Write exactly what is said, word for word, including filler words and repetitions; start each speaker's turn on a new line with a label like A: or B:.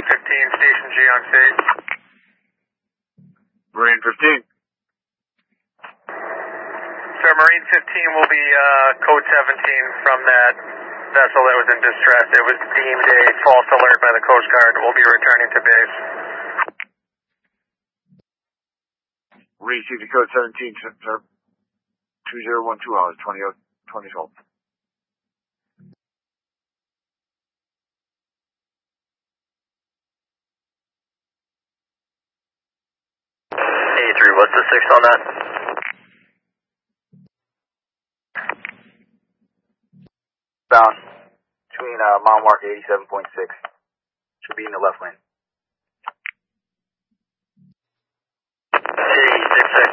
A: fifteen, Station G on state.
B: Marine fifteen.
A: Sir, Marine fifteen will be uh, code seventeen from that vessel that was in distress. It was deemed a false alert by the Coast Guard. We'll be returning to base.
B: Received the code seventeen, sir. two zero one two hours, twenty twelve.
C: eighty-three, what's the six on that?
D: Bound between uh, mile mark eighty-seven point six. Should be in the left lane.
C: eighty-six, six.